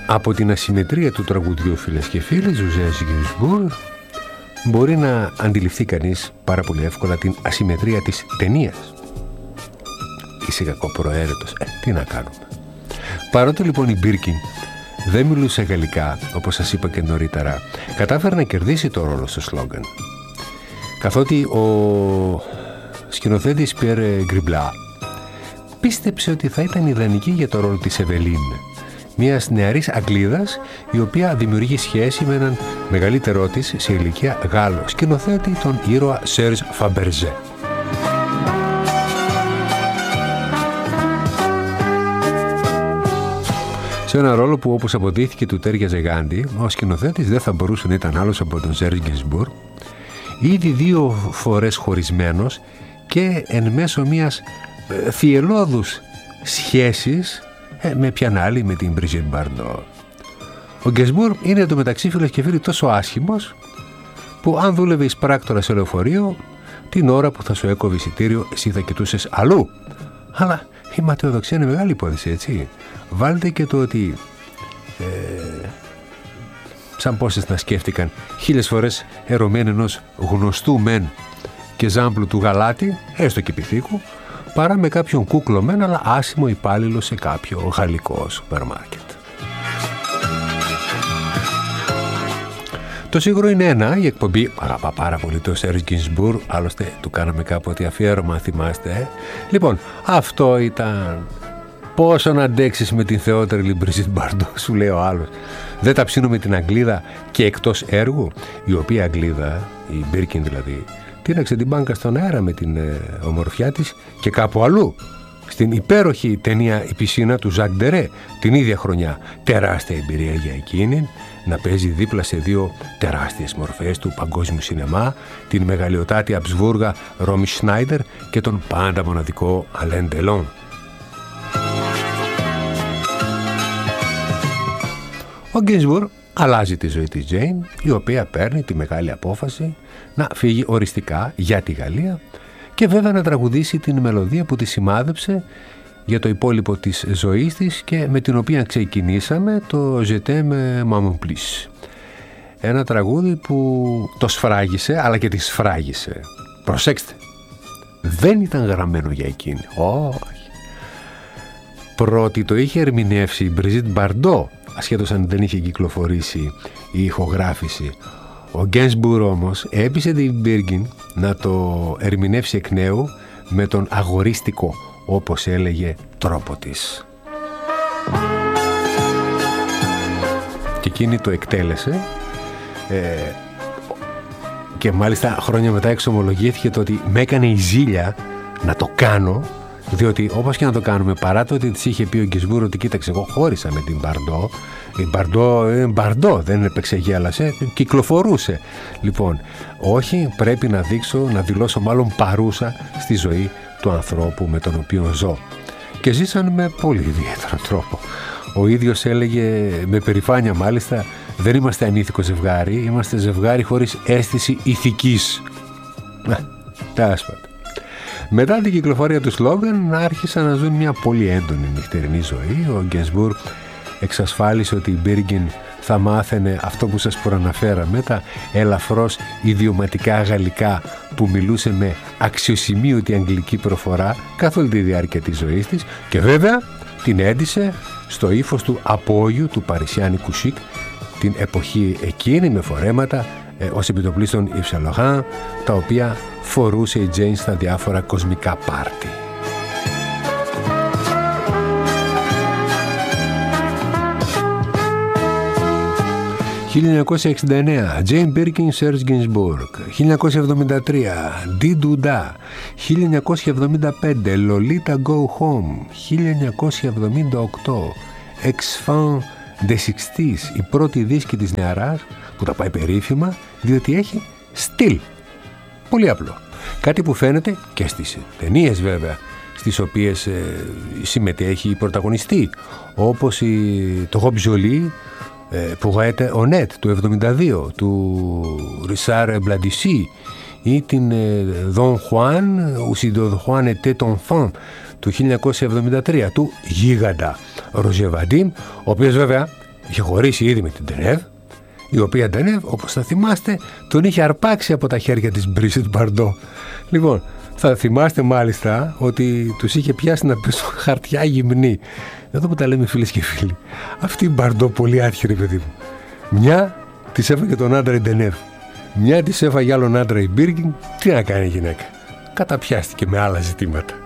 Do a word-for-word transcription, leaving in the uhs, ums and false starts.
Από την ασυμμετρία του τραγουδιού, φίλες και φίλοι, Ζουζές Γκινσμπουργκ, μπορεί να αντιληφθεί κανείς πάρα πολύ εύκολα την ασυμμετρία της ταινίας. Είσαι κακοπροαίρετος. Ε, τι να κάνουμε. Παρότι λοιπόν η Μπίρκιν δεν μιλούσε γαλλικά, όπως σας είπα και νωρίτερα, κατάφερε να κερδίσει το ρόλο στο σλόγγαν. Καθότι ο σκηνοθέτης Πιέρ Γκριμπλά πίστεψε ότι θα ήταν ιδανική για το ρόλο της Εβελίν, μιας νεαρής Αγγλίδας, η οποία δημιουργεί σχέση με έναν μεγαλύτερό της σε ηλικία Γάλλο σκηνοθέτη, τον ήρωα Σέρζ Φαμπερζέ. Σε ένα ρόλο που, όπως αποδείχθηκε, του τέριαζε γάντι, ο σκηνοθέτης δεν θα μπορούσε να ήταν άλλος από τον Σέρζ Γκινσμπουργκ, ήδη δύο φορές χωρισμένος και εν μέσω μιας ε, θυελώδους σχέσης ε, με ποιαν άλλη, με την Μπριζίτ Μπαρντό. Ο Γκινσμπουργκ είναι εντωμεταξύ, φίλες και φίλοι, τόσο άσχημος που αν δούλευε εις πράκτορα σε λεωφορείο, την ώρα που θα σου έκοβε εισιτήριο εσύ θα κοιτούσες αλλού. Αλλά η ματαιοδοξία είναι μεγάλη υπόθεση, έτσι. Βάλτε και το ότι ε, σαν πόσες να σκέφτηκαν χίλιες φορές ερωμένοι ενός γνωστού μεν και ζάμπλου του Γαλάτη, έστω και πυθίκου, παρά με κάποιον κούκλο μεν αλλά άσημο υπάλληλο σε κάποιο γαλλικό σούπερ μάρκετ. Το σίγουρο είναι ένα, η εκπομπή αγαπά πάρα πολύ το Σέρζ Γκινσμπουργκ, άλλωστε του κάναμε κάποτε αφιέρωμα, θυμάστε. Ε? Λοιπόν, αυτό ήταν. Πόσο να αντέξεις με την θεότερη Μπριζίτ Μπαρντό, σου λέει ο άλλος. Δεν τα ψήνω με την Αγγλίδα και εκτός έργου, η οποία Αγγλίδα, η Μπίρκιν δηλαδή, τίναξε την μπάνκα στον αέρα με την ε, ομορφιά της και κάπου αλλού. Στην υπέροχη ταινία «Η πισίνα» του Ζακ Ντερέ, την ίδια χρονιά. Τεράστια εμπειρία για εκείνη, να παίζει δίπλα σε δύο τεράστιες μορφές του παγκόσμιου σινεμά, την μεγαλειοτάτη Αψβούργα Ρόμι Σνάιντερ και τον πάντα μοναδικό Αλέν Ντελόν. Ο Γκινσμπουργκ αλλάζει τη ζωή της Τζέιν, η οποία παίρνει τη μεγάλη απόφαση να φύγει οριστικά για τη Γαλλία και βέβαια να τραγουδήσει την μελωδία που τη σημάδεψε για το υπόλοιπο της ζωής της και με την οποία ξεκινήσαμε, το Je t'aime maman plus. Ένα τραγούδι που το σφράγισε αλλά και τη σφράγισε. Προσέξτε, δεν ήταν γραμμένο για εκείνη. Όχι. Πρώτη το είχε ερμηνεύσει η Μπριζίτ Μπαρντό, ασχέτως αν δεν είχε κυκλοφορήσει η ηχογράφηση. Ο Γκινσμπουργκ όμως έπεισε την Μπίρκιν να το ερμηνεύσει εκ νέου με τον αγορίστικο, όπως έλεγε, τρόπο της. Και εκείνη το εκτέλεσε ε, και μάλιστα χρόνια μετά εξομολογήθηκε το ότι με έκανε η ζήλια να το κάνω, διότι όπως και να το κάνουμε, παρά το ότι της είχε πει ο Γκινσμπουργκ ότι κοίταξε, εγώ χώρισα με την Μπαρντό, η Μπαρντό είναι Μπαρντό, δεν έπαιξε γέλασε, κυκλοφορούσε. Λοιπόν, όχι, πρέπει να δείξω, να δηλώσω μάλλον παρούσα στη ζωή του ανθρώπου με τον οποίο ζω. Και ζήσαν με πολύ ιδιαίτερο τρόπο. Ο ίδιος έλεγε με περηφάνεια μάλιστα, δεν είμαστε ανήθικο ζευγάρι, είμαστε ζευγάρι χωρίς αίσθηση ηθικής. Να, τέλος πάντων. Μετά την κυκλοφορία του σλόγγαν άρχισαν να ζουν μια πολύ έντονη νυχτερινή ζωή. Ο Γκινσμπουργκ εξασφάλισε ότι η Μπίρκιν θα μάθαινε αυτό που σας προαναφέραμε, τα ελαφρώς ιδιωματικά γαλλικά που μιλούσε με αξιοσημείωτη αγγλική προφορά καθ' όλη τη διάρκεια της ζωής της και βέβαια την έντισε στο ύφος του απόγειου του παρισιάνικου σικ την εποχή εκείνη με φορέματα ε, ως επιτοπλίστων Yves Saint Laurent, τα οποία φορούσε η Τζέιν στα διάφορα κοσμικά πάρτι. χίλια εννιακόσια εξήντα εννέα Jane Birkin, Serge Gainsbourg. χίλια εννιακόσια εβδομήντα τρία Di Duda. χίλια εννιακόσια εβδομήντα πέντε Lolita Go Home. χίλια εννιακόσια εβδομήντα οκτώ Ex-Fin des εξήντα, η πρώτη δίσκη της νεαράς που τα πάει περίφημα διότι έχει στυλ. Πολύ απλό. Κάτι που φαίνεται και στις ταινίες βέβαια στις οποίες ε, συμμετέχει η πρωταγωνιστή, όπως η, το Robe Jolie pour être honnête του εβδομήντα δύο του Richard Bladissy ή την Don Juan ou si Don Juan était enfant του χίλια εννιακόσια εβδομήντα τρία του γίγαντα Roger Vadim, ο οποίος βέβαια Είχε χωρίσει ήδη με την Ντενεύ, η οποία Ντενεύ, όπως θα θυμάστε, τον είχε αρπάξει από τα χέρια της Μπρίσετ Μπαρντό. Λοιπόν, θα θυμάστε μάλιστα ότι τους είχε πιάσει να πέσουν χαρτιά γυμνή. Εδώ που τα λέμε φίλες και φίλοι. Αυτή η Μπαρντό πολύ άτυχη, ρε παιδί μου. Μια της έφαγε τον άντρα η Ντενεύ. Μια της έφαγε άλλον άντρα η Μπίργκιν. Τι να κάνει η γυναίκα. Καταπιάστηκε με άλλα ζητήματα.